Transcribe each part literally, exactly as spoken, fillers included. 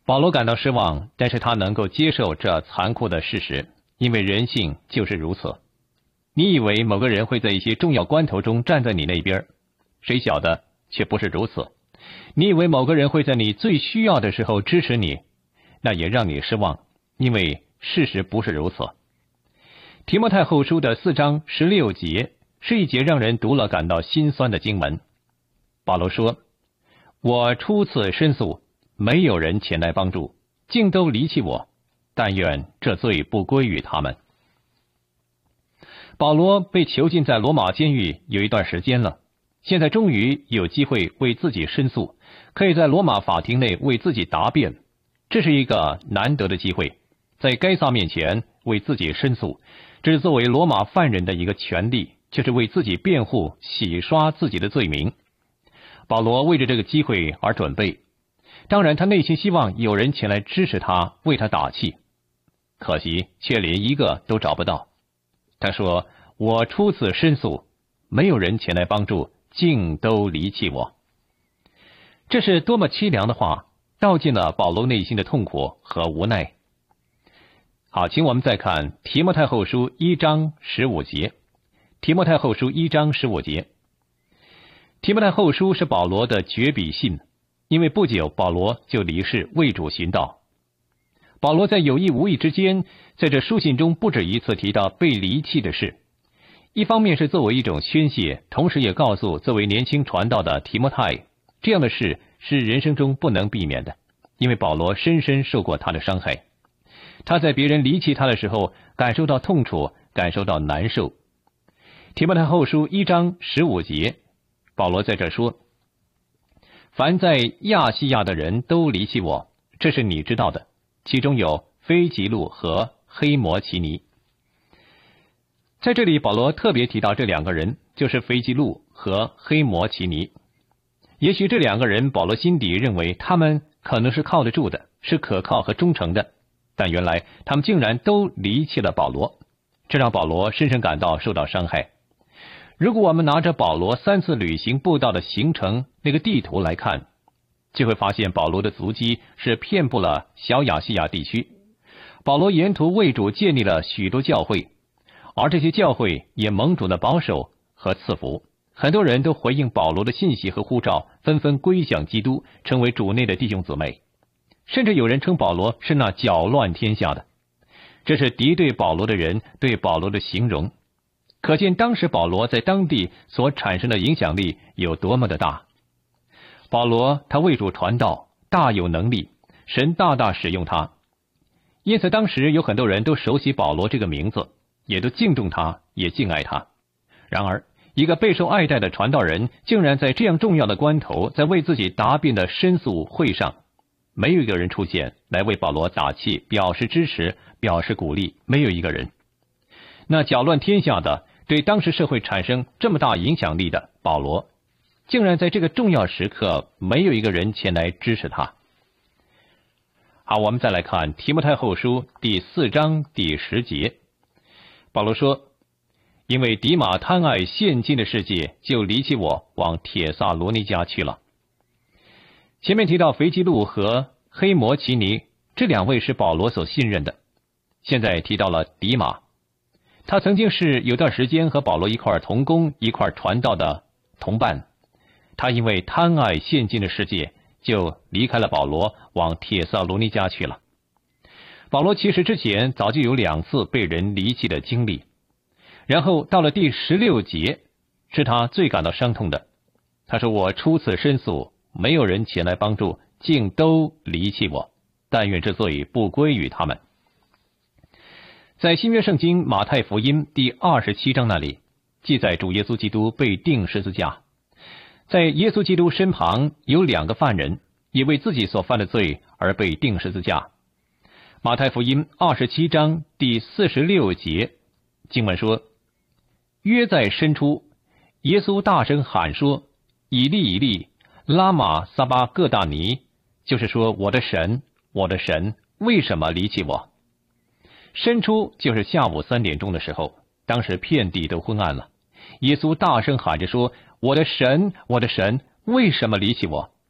保罗感到失望，但是他能够接受这残酷的事实，因为人性就是如此。你以为某个人会在一些重要关头中站在你那边，谁晓得却不是如此。你以为某个人会在你最需要的时候支持你，那也让你失望，因为事实不是如此。提摩太后书的四章十六节是一节让人读了感到心酸的经文。保罗说，我初次申诉，没有人前来帮助，竟都离弃我，但愿这罪不归于他们。保罗被囚禁在罗马监狱有一段时间了，现在终于有机会为自己申诉，可以在罗马法庭内为自己答辩，这是一个难得的机会，在该撒面前为自己申诉，这是作为罗马犯人的一个权利，就是为自己辩护，洗刷自己的罪名。保罗为着这个机会而准备，当然他内心希望有人前来支持他，为他打气，可惜却连一个都找不到。他说，我初次申诉，没有人前来帮助，竟都离弃我。这是多么凄凉的话，道尽了保罗内心的痛苦和无奈。好，请我们再看提摩太后书一章十五节。提摩太后书一章十五节。提摩太后书是保罗的绝笔信，因为不久保罗就离世为主寻道。保罗在有意无意之间，在这书信中不止一次提到被离弃的事，一方面是作为一种宣泄，同时也告诉作为年轻传道的提摩太，这样的事是人生中不能避免的，因为保罗深深受过他的伤害。他在别人离弃他的时候，感受到痛楚，感受到难受。提摩太后书一章十五节，保罗在这说，凡在亚细亚的人都离弃我，这是你知道的，其中有腓吉路和黑摩奇尼。在这里保罗特别提到这两个人，就是腓吉路和黑摩奇尼。也许这两个人保罗心底认为他们可能是靠得住的，是可靠和忠诚的，但原来他们竟然都离弃了保罗，这让保罗深深感到受到伤害。如果我们拿着保罗三次旅行步道的行程那个地图来看，就会发现保罗的足迹是遍布了小亚细亚地区。保罗沿途为主建立了许多教会，而这些教会也蒙主的保守和赐福，很多人都回应保罗的信息和呼召，纷纷归向基督，成为主内的弟兄姊妹。甚至有人称保罗是那搅乱天下的，这是敌对保罗的人对保罗的形容，可见当时保罗在当地所产生的影响力有多么的大。保罗他为主传道，大有能力，神大大使用他，因此当时有很多人都熟悉保罗这个名字，也都敬重他，也敬爱他。然而一个备受爱戴的传道人，竟然在这样重要的关头，在为自己答辩的申诉会上，没有一个人出现来为保罗打气，表示支持，表示鼓励，没有一个人。那搅乱天下的，对当时社会产生这么大影响力的保罗，竟然在这个重要时刻没有一个人前来支持他。好，我们再来看提摩太后书第四章第十节。保罗说，因为迪马贪爱现今的世界，就离弃我，往帖撒罗尼迦去了。前面提到腓基路和黑摩奇尼，这两位是保罗所信任的。现在提到了迪马，他曾经是有段时间和保罗一块同工，一块传道的同伴。他因为贪爱现今的世界，就离开了保罗，往帖撒罗尼迦去了。保罗其实之前早就有两次被人离弃的经历，然后到了第十六节，是他最感到伤痛的。他说，我初次申诉，没有人前来帮助，竟都离弃我，但愿这罪不归于他们。在新约圣经马太福音第二十七章那里，记载主耶稣基督被钉十字架，在耶稣基督身旁有两个犯人，也为自己所犯的罪而被钉十字架。马太福音二十七章第四十六节，经文说，约在申初，耶稣大声喊说，以利以利，拉玛撒巴各大尼，就是说，我的神，我的神，为什么离弃我？申初就是下午三点钟的时候，当时遍地都昏暗了。耶稣大声喊着说，我的神，我的神，为什么离弃我？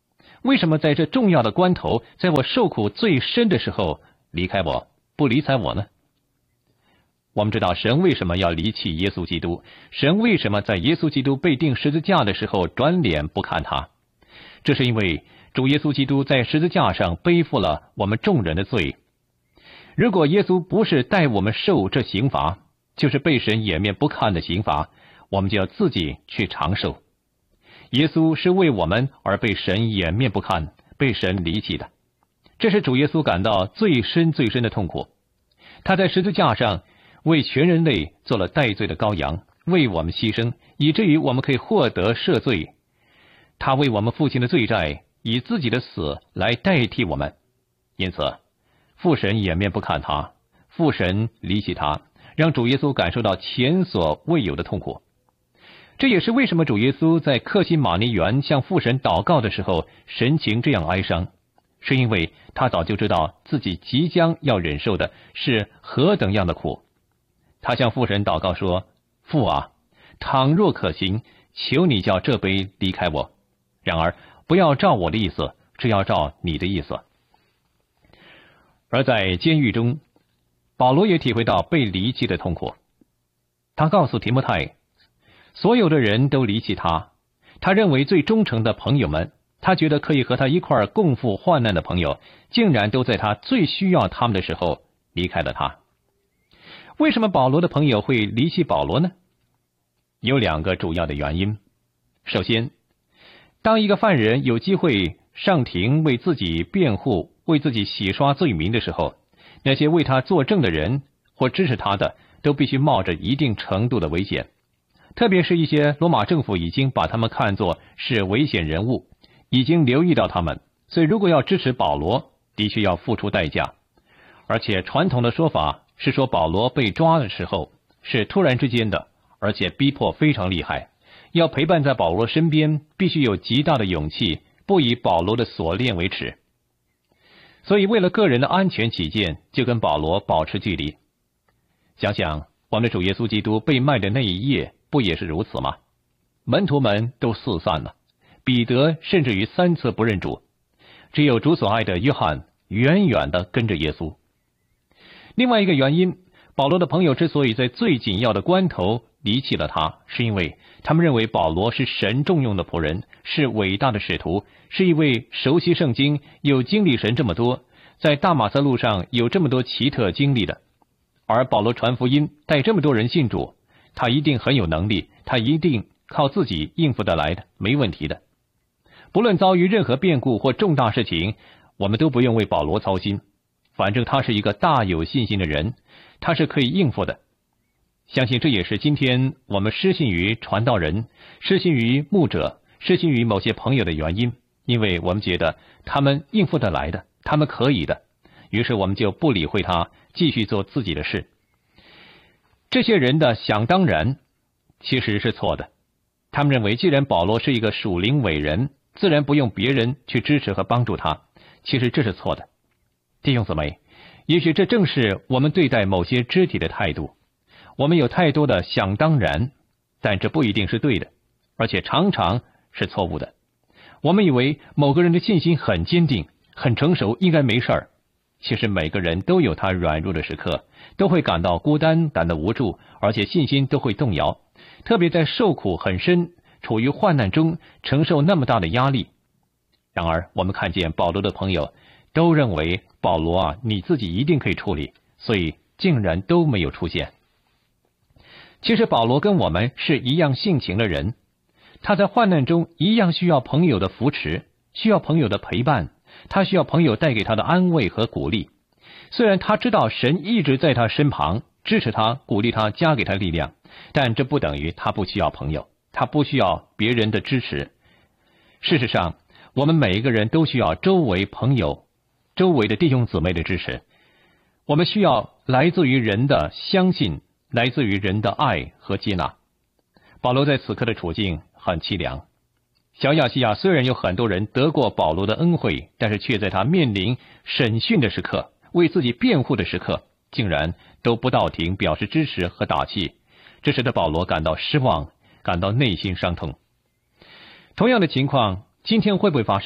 为什么在这重要的关头，在我受苦最深的时候离开我，不理睬我呢？我们知道神为什么要离弃耶稣基督，神为什么在耶稣基督被钉十字架的时候转脸不看他，这是因为主耶稣基督在十字架上背负了我们众人的罪。如果耶稣不是带我们受这刑罚，就是被神掩面不看的刑罚，我们就要自己去承受。耶稣是为我们而被神掩面不看，被神离弃的，这是主耶稣感到最深最深的痛苦。他在十字架上为全人类做了代罪的羔羊，为我们牺牲，以至于我们可以获得赦罪。他为我们父亲的罪债，以自己的死来代替我们。因此父神掩面不看他，父神离弃他，让主耶稣感受到前所未有的痛苦。这也是为什么主耶稣在客西马尼园向父神祷告的时候，神情这样哀伤，是因为他早就知道自己即将要忍受的是何等样的苦。他向父神祷告说：父啊，倘若可行，求你叫这杯离开我，然而不要照我的意思，只要照你的意思。而在监狱中，保罗也体会到被离弃的痛苦。他告诉提摩太，所有的人都离弃他，他认为最忠诚的朋友们，他觉得可以和他一块共赴患难的朋友，竟然都在他最需要他们的时候离开了他。为什么保罗的朋友会离弃保罗呢？有两个主要的原因。首先，当一个犯人有机会上庭为自己辩护，为自己洗刷罪名的时候，那些为他作证的人或支持他的，都必须冒着一定程度的危险。特别是一些罗马政府已经把他们看作是危险人物，已经留意到他们，所以如果要支持保罗，的确要付出代价。而且传统的说法是说，保罗被抓的时候是突然之间的，而且逼迫非常厉害，要陪伴在保罗身边，必须有极大的勇气，不以保罗的锁链为耻。所以为了个人的安全起见，就跟保罗保持距离。想想我们的主耶稣基督被卖的那一夜，不也是如此吗？门徒们都四散了，彼得甚至于三次不认主，只有主所爱的约翰远远地跟着耶稣。另外一个原因，保罗的朋友之所以在最紧要的关头离弃了他，是因为他们认为保罗是神重用的仆人，是伟大的使徒，是一位熟悉圣经又经历神这么多，在大马色路上有这么多奇特经历的。而保罗传福音带这么多人信主，他一定很有能力，他一定靠自己应付得来的，没问题的。不论遭遇任何变故或重大事情，我们都不用为保罗操心，反正他是一个大有信心的人，他是可以应付的。相信这也是今天我们失信于传道人，失信于牧者，失信于某些朋友的原因，因为我们觉得他们应付得来的，他们可以的，于是我们就不理会他，继续做自己的事。这些人的想当然其实是错的，他们认为既然保罗是一个属灵伟人，自然不用别人去支持和帮助他，其实这是错的。弟兄姊妹，也许这正是我们对待某些肢体的态度。我们有太多的想当然，但这不一定是对的，而且常常是错误的。我们以为某个人的信心很坚定，很成熟，应该没事儿。其实每个人都有他软弱的时刻，都会感到孤单，感到无助，而且信心都会动摇。特别在受苦很深，处于患难中，承受那么大的压力。然而我们看见保罗的朋友都认为保罗啊，你自己一定可以处理，所以竟然都没有出现。其实保罗跟我们是一样性情的人，他在患难中一样需要朋友的扶持，需要朋友的陪伴，他需要朋友带给他的安慰和鼓励。虽然他知道神一直在他身旁，支持他，鼓励他，加给他力量，但这不等于他不需要朋友，他不需要别人的支持。事实上，我们每一个人都需要周围朋友、周围的弟兄姊妹的支持。我们需要来自于人的相信，来自于人的爱和接纳。保罗在此刻的处境很凄凉。小亚细亚虽然有很多人得过保罗的恩惠，但是却在他面临审讯的时刻，为自己辩护的时刻，竟然都不到庭表示支持和打气，这使得保罗感到失望，感到内心伤痛。同样的情况今天会不会发生呢？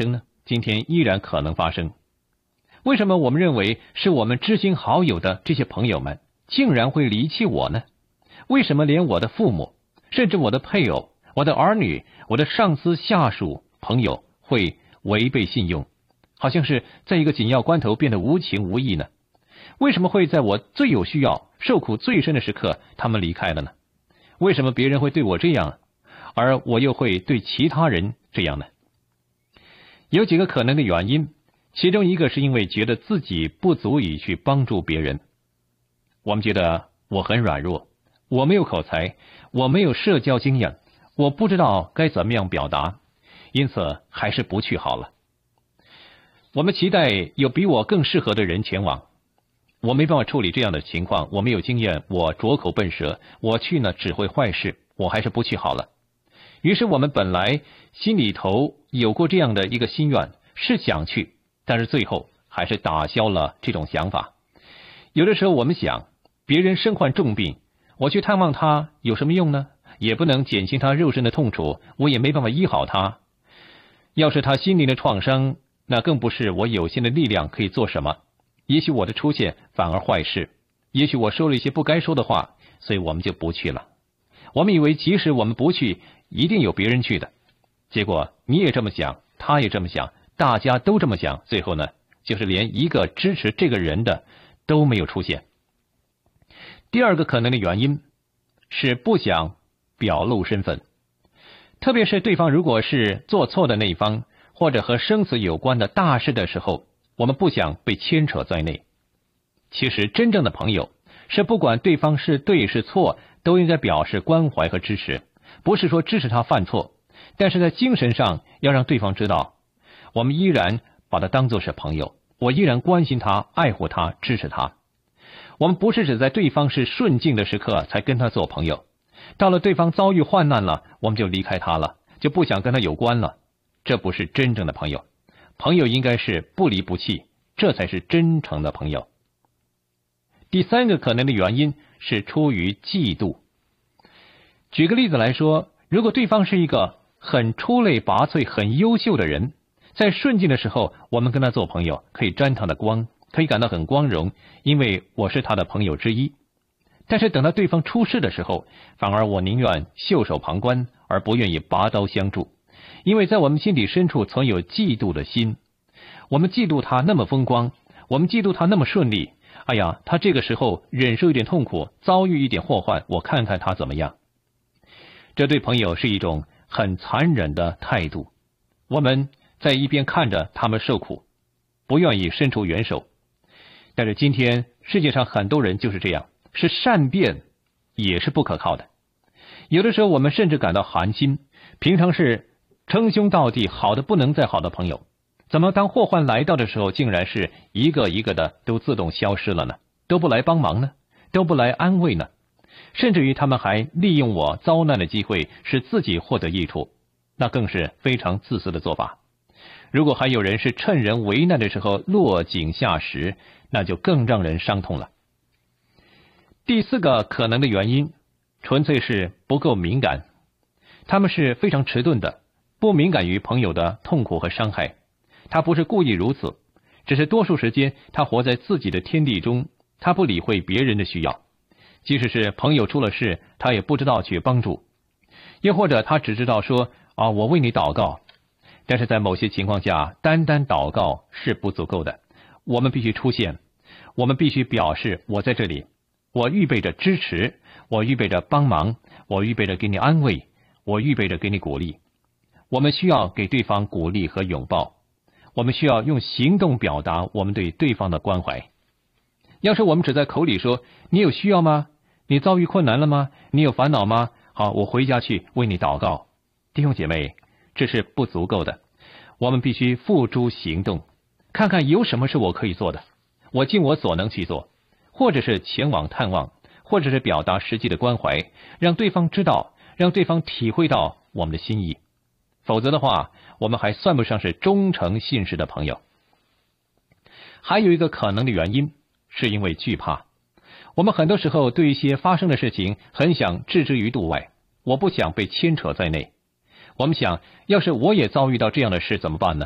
今天依然可能发生。为什么我们认为是我们知心好友的这些朋友们竟然会离弃我呢？为什么连我的父母，甚至我的配偶、我的儿女、我的上司、下属、朋友会违背信用，好像是在一个紧要关头变得无情无义呢？为什么会在我最有需要、受苦最深的时刻他们离开了呢？为什么别人会对我这样，而我又会对其他人这样呢？有几个可能的原因，其中一个是因为觉得自己不足以去帮助别人。我们觉得我很软弱，我没有口才，我没有社交经验，我不知道该怎么样表达，因此还是不去好了。我们期待有比我更适合的人前往，我没办法处理这样的情况，我没有经验，我拙口笨舌，我去呢只会坏事，我还是不去好了。于是我们本来心里头有过这样的一个心愿，是想去，但是最后还是打消了这种想法。有的时候我们想，别人身患重病，我去探望他有什么用呢？也不能减轻他肉身的痛楚，我也没办法医好他。要是他心灵的创伤，那更不是我有限的力量可以做什么。也许我的出现反而坏事，也许我说了一些不该说的话，所以我们就不去了。我们以为即使我们不去，一定有别人去的。结果你也这么想，他也这么想，大家都这么想，最后呢，就是连一个支持这个人的都没有出现。第二个可能的原因是不想表露身份，特别是对方如果是做错的那一方，或者和生死有关的大事的时候，我们不想被牵扯在内。其实真正的朋友是不管对方是对是错，都应该表示关怀和支持，不是说支持他犯错，但是在精神上要让对方知道，我们依然把他当作是朋友，我依然关心他、爱护他、支持他。我们不是只在对方是顺境的时刻才跟他做朋友，到了对方遭遇患难了，我们就离开他了，就不想跟他有关了。这不是真正的朋友。朋友应该是不离不弃，这才是真诚的朋友。第三个可能的原因是出于嫉妒。举个例子来说，如果对方是一个很出类拔萃、很优秀的人，在顺境的时候，我们跟他做朋友，可以沾他的光，可以感到很光荣，因为我是他的朋友之一。但是等到对方出事的时候，反而我宁愿袖手旁观，而不愿意拔刀相助，因为在我们心底深处存有嫉妒的心。我们嫉妒他那么风光，我们嫉妒他那么顺利，哎呀，他这个时候忍受一点痛苦，遭遇一点祸患，我看看他怎么样。这对朋友是一种很残忍的态度，我们在一边看着他们受苦，不愿意伸出援手。但是今天世界上很多人就是这样，是善变也是不可靠的。有的时候我们甚至感到寒心，平常是称兄道弟、好的不能再好的朋友，怎么当祸患来到的时候，竟然是一个一个的都自动消失了呢？都不来帮忙呢？都不来安慰呢？甚至于他们还利用我遭难的机会，使自己获得益处，那更是非常自私的做法。如果还有人是趁人为难的时候落井下石，那就更让人伤痛了。第四个可能的原因，纯粹是不够敏感。他们是非常迟钝的，不敏感于朋友的痛苦和伤害。他不是故意如此，只是多数时间他活在自己的天地中，他不理会别人的需要。即使是朋友出了事，他也不知道去帮助。又或者他只知道说啊，我为你祷告。但是在某些情况下，单单祷告是不足够的，我们必须出现，我们必须表示我在这里，我预备着支持，我预备着帮忙，我预备着给你安慰，我预备着给你鼓励。我们需要给对方鼓励和拥抱，我们需要用行动表达我们对对方的关怀。要是我们只在口里说，你有需要吗？你遭遇困难了吗？你有烦恼吗？好，我回家去为你祷告。弟兄姐妹，这是不足够的，我们必须付诸行动，看看有什么是我可以做的，我尽我所能去做，或者是前往探望，或者是表达实际的关怀，让对方知道，让对方体会到我们的心意。否则的话，我们还算不上是忠诚信实的朋友。还有一个可能的原因，是因为惧怕。我们很多时候对一些发生的事情很想置之于度外，我不想被牵扯在内。我们想，要是我也遭遇到这样的事怎么办呢？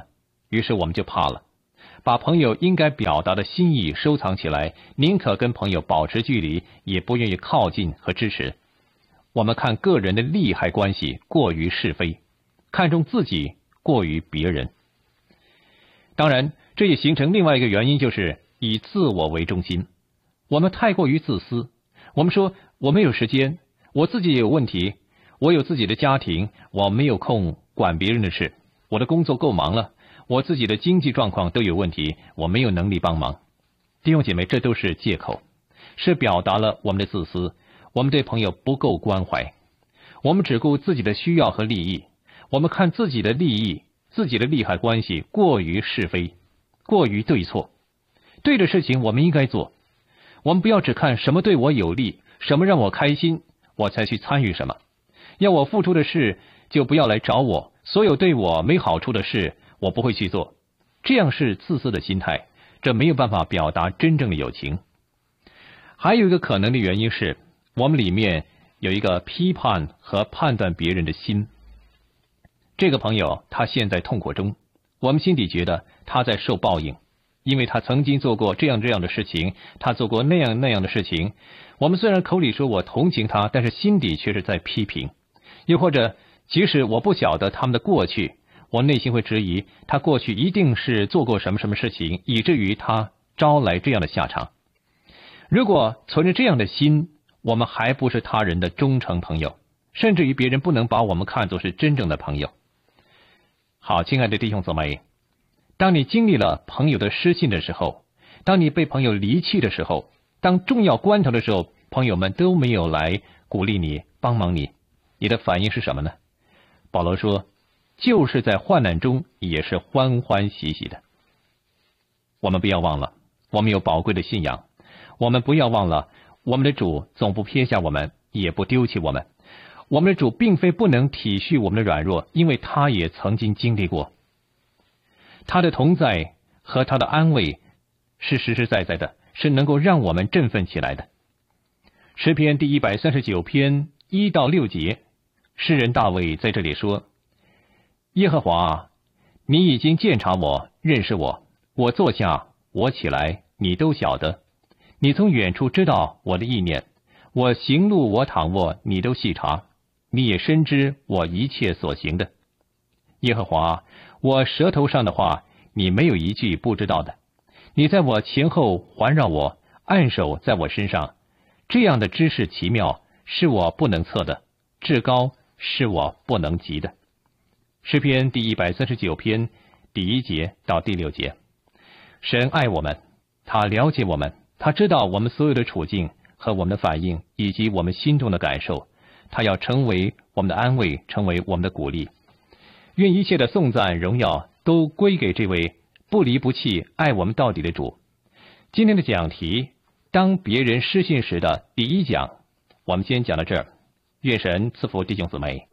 于是我们就怕了，把朋友应该表达的心意收藏起来，宁可跟朋友保持距离，也不愿意靠近和支持。我们看个人的利害关系过于是非，看重自己过于别人。当然，这也形成另外一个原因，就是以自我为中心。我们太过于自私，我们说我没有时间，我自己也有问题，我有自己的家庭，我没有空管别人的事，我的工作够忙了，我自己的经济状况都有问题，我没有能力帮忙。弟兄姐妹，这都是借口，是表达了我们的自私，我们对朋友不够关怀，我们只顾自己的需要和利益，我们看自己的利益，自己的利害关系过于是非，过于对错。对的事情我们应该做，我们不要只看什么对我有利，什么让我开心，我才去参与什么。要我付出的事，就不要来找我，所有对我没好处的事，我不会去做。这样是自私的心态，这没有办法表达真正的友情。还有一个可能的原因是，我们里面有一个批判和判断别人的心。这个朋友他现在痛苦中，我们心里觉得他在受报应，因为他曾经做过这样这样的事情，他做过那样那样的事情。我们虽然口里说我同情他，但是心底却是在批评。又或者即使我不晓得他们的过去，我内心会质疑他过去一定是做过什么什么事情，以至于他招来这样的下场。如果存着这样的心，我们还不是他人的忠诚朋友，甚至于别人不能把我们看作是真正的朋友。好，亲爱的弟兄姊妹，当你经历了朋友的失信的时候，当你被朋友离弃的时候，当重要关头的时候，朋友们都没有来鼓励你，帮忙你，你的反应是什么呢？保罗说，就是在患难中也是欢欢喜喜的。我们不要忘了，我们有宝贵的信仰，我们不要忘了，我们的主总不撇下我们，也不丢弃我们。我们的主并非不能体恤我们的软弱，因为他也曾经经历过。他的同在和他的安慰是实实在在的，是能够让我们振奋起来的。诗篇第一百三十九篇一到六节，诗人大卫在这里说，耶和华啊，你已经鉴察我，认识我，我坐下，我起来，你都晓得。你从远处知道我的意念，我行路，我躺卧，你都细察，你也深知我一切所行的。耶和华，我舌头上的话，你没有一句不知道的。你在我前后环绕我，按手在我身上，这样的知识奇妙，是我不能测的，至高是我不能及的。诗篇第一百三十九篇第一节到第六节，神爱我们，他了解我们，他知道我们所有的处境和我们的反应，以及我们心中的感受，他要成为我们的安慰，成为我们的鼓励。愿一切的颂赞荣耀都归给这位不离不弃爱我们到底的主。今天的讲题，当别人失信时的第一讲，我们先讲到这儿。愿神赐福弟兄姊妹。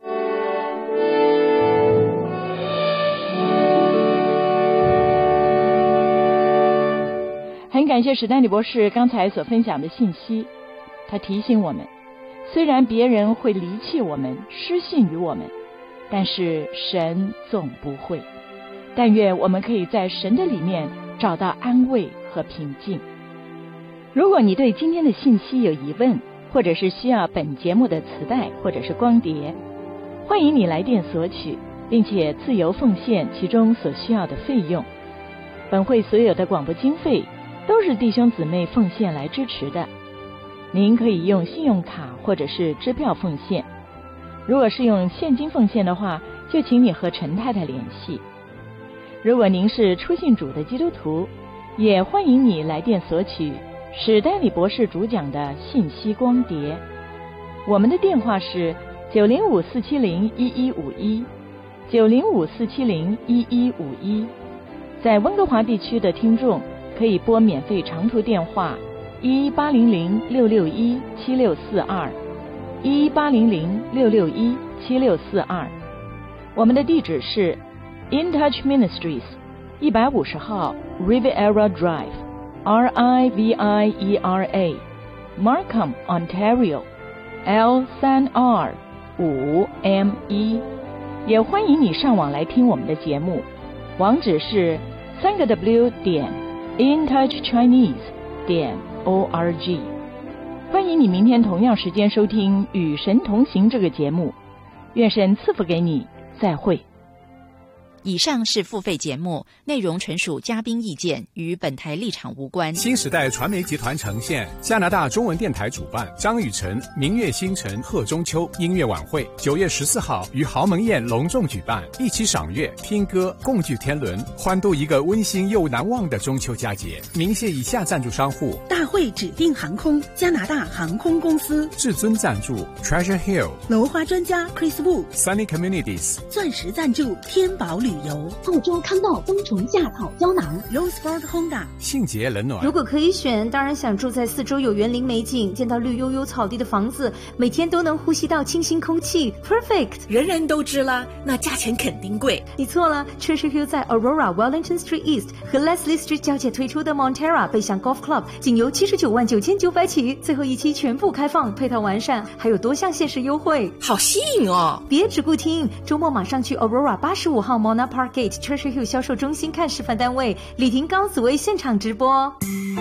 很感谢史丹利博士刚才所分享的信息，他提醒我们，虽然别人会离弃我们，失信于我们，但是神总不会。但愿我们可以在神的里面找到安慰和平静。如果你对今天的信息有疑问，或者是需要本节目的磁带或者是光碟，欢迎你来电索取，并且自由奉献其中所需要的费用。本会所有的广播经费都是弟兄姊妹奉献来支持的。您可以用信用卡或者是支票奉献，如果是用现金奉献的话，就请你和陈太太联系。如果您是初信主的基督徒，也欢迎你来电索取史丹利博士主讲的信息光碟。我们的电话是九零五四七零一一五一，九零五四七零一一五一。在温哥华地区的听众可以拨免费长途电话一八零零六六一七六四二，一八零零六六一七六四二。我们的地址是 In Touch Ministries 一百五十号 Riviera Drive R I V I E R A Markham Ontario L 三 R 五 M 一。也欢迎你上网来听我们的节目， 网址是三个 W 点 intouchchinese 点 org。欢迎你明天同样时间收听《与神同行》这个节目。愿神赐福给你，再会。 以上是付费节目，内容纯属嘉宾意见，与本台立场无关。 新时代传媒集团呈现，加拿大中文电台主办，张雨晨明月星辰贺中秋音乐晚会，九月十四号于豪门宴隆重举办，一起赏月、听歌、共聚天伦，欢度一个温馨又难忘的中秋佳节。明谢以下赞助商户： 大会指定航空、加拿大航空公司； 至尊赞助 Treasure Hill； 楼花专家 Chris Wu； Sunny Communities； 钻石赞助天宝旅游； 澳洲康道冬虫夏草胶囊； Roseford Honda； 信捷冷暖。 如果可以选，当然想住在四周有园林美景、见到绿油油草地的房子，每天都能呼吸到清新空气 ，perfect。 人人都知了，那价钱肯定贵。 你错了 ，Treasure Hill 在 Aurora Wellington Street East 和 Leslie Street 交界推出的 Montera 背向 Golf Club， 仅由七十九万九千九百起，最后一期全部开放，配套完善，还有多项限时优惠， 好吸引哦！ 别只顾听，周末马上去 Aurora 八十五号 Mona Parkgate Treasure Hill 销售中心看示范单位，李婷、高子薇现场直播。